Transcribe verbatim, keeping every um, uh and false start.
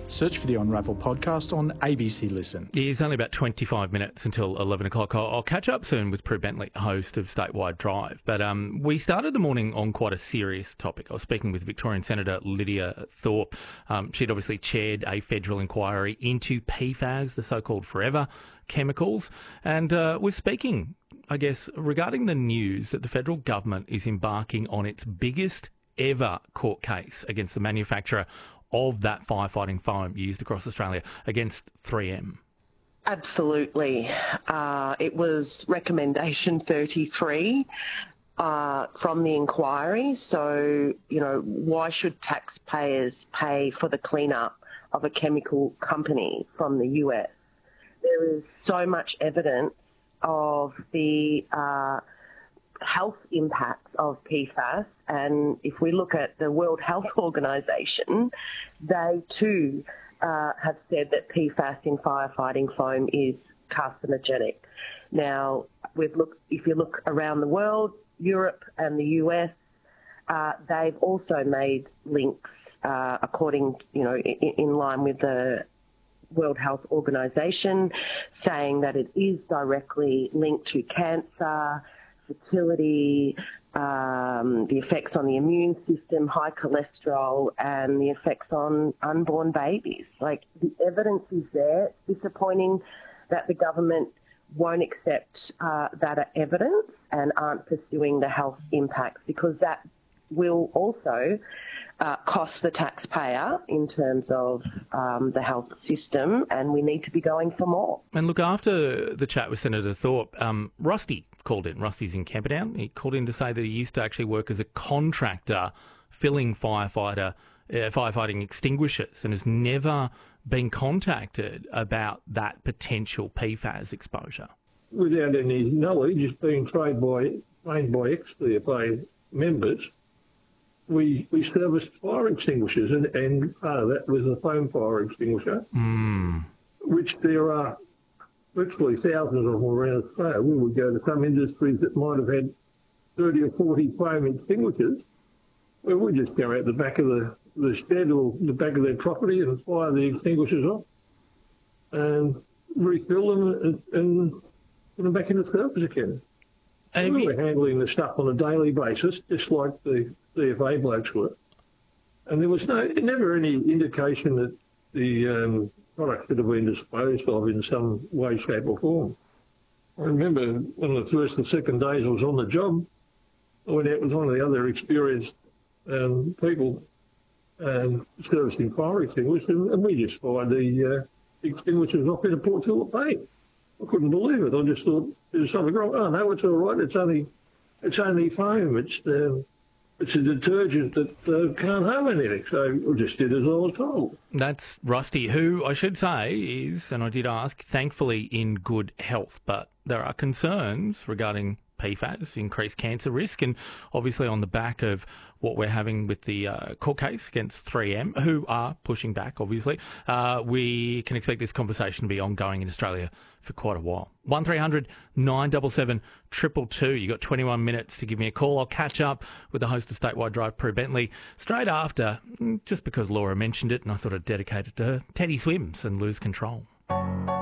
Search for the Unravel podcast on A B C Listen. It's only about twenty-five minutes until eleven o'clock. I'll, I'll catch up soon with Prue Bentley, host of Statewide Drive. But um, we started the morning on quite a serious topic. I was speaking with Victorian Senator Lydia Thorpe. Um, she'd obviously chaired a federal inquiry into P FAS, the so-called forever chemicals, and uh, was speaking, I guess, regarding the news that the federal government is embarking on its biggest ever court case against the manufacturer of that firefighting foam used across Australia against three M. Absolutely. Uh, it was recommendation thirty-three uh, from the inquiry. So, you know, why should taxpayers pay for the cleanup of a chemical company from the U S? There is so much evidence of the uh, health impacts of P FAS, and if we look at the World Health Organization, they too uh, have said that P FAS in firefighting foam is carcinogenic. Now, we've looked, if you look around the world, Europe and the U S, uh, they've also made links, uh, according, you know, in, in line with the World Health Organization, saying that it is directly linked to cancer, fertility, um, the effects on the immune system, high cholesterol, and the effects on unborn babies. Like, the evidence is there. It's disappointing that the government won't accept uh, that evidence and aren't pursuing the health impacts, because that will also uh, cost the taxpayer in terms of um, the health system, and we need to be going for more. And look, after the chat with Senator Thorpe, um, Rusty called in. Rusty's in Camperdown. He called in to say that he used to actually work as a contractor filling firefighter uh, firefighting extinguishers and has never been contacted about that potential P FAS exposure. Without any knowledge, it's being trained by trained by ex-D F A members. We we serviced fire extinguishers, and, and part of that was a foam fire extinguisher, mm. which there are virtually thousands of them around Australia. We would go to some industries that might have had thirty or forty foam extinguishers, where we just go out the back of the, the shed or the back of their property and fire the extinguishers off and refill them and, and put them back into service again. And we were handling the stuff on a daily basis, just like the D F A blokes were. And there was no, never any indication that the um, product could have been disposed of in some way, shape or form. I remember one of the first and second days I was on the job, I went out with one of the other experienced um, people um, servicing fire extinguishers, and we just fired the uh, extinguishers off in a Port Phillip Bay. I couldn't believe it. I just thought, there's something wrong. Oh, no, it's all right. It's only it's only foam. It's uh, it's a detergent that uh, can't harm anything. So I just did as I was told. That's Rusty, who I should say is, and I did ask, thankfully in good health. But there are concerns regarding P FAS, increased cancer risk, and obviously on the back of what we're having with the uh, court case against three M, who are pushing back, obviously, uh, we can expect this conversation to be ongoing in Australia for quite a while. one three hundred nine seven seven two two two. You've got twenty-one minutes to give me a call. I'll catch up with the host of Statewide Drive, Prue Bentley, straight after, just because Laura mentioned it and I thought I'd dedicate it to her, Teddy Swims and Lose Control.